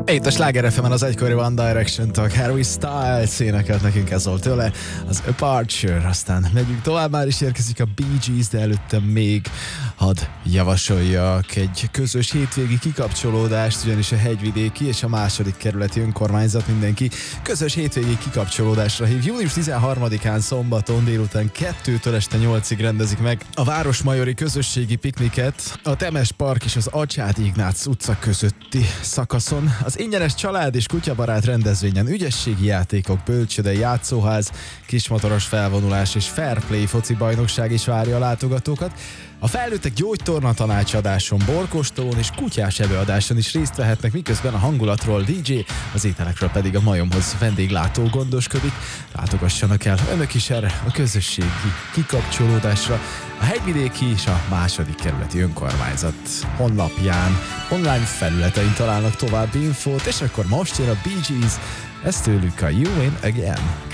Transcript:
Itt a Sláger FM-en az egykori One Direction-től Harry Styles énekelt nekünk, ez volt tőle az Departure, aztán megyünk tovább, már is érkezik a Bee Gees, de előtte még hadd javasoljak egy közös hétvégi kikapcsolódást, ugyanis a hegyvidéki és a második kerületi önkormányzat mindenki közös hétvégi kikapcsolódásra hív. Június 13-án szombaton délután 2-től este 8-ig rendezik meg a Városmajori közösségi pikniket a Temes Park és az Acsárd Ignác utca közötti szakaszon. Az ingyenes család és kutyabarát rendezvényen ügyességi játékok, bölcsődei játszóház, kismotoros felvonulás és fair play foci bajnokság is várja a látogatókat. A felnőttek gyógytorna tanácsadáson, borkóstolón és kutyás evőadáson is részt vehetnek, miközben a hangulatról DJ, az ételekről pedig a majomhoz vendéglátó gondoskodik. Látogassanak el önök is erre a közösségi kikapcsolódásra a hegyvidéki és a második kerületi önkormányzat honlapján, online felületein találnak további infót, és akkor most jön a Bee Gees, ez tőlük a You Win Again.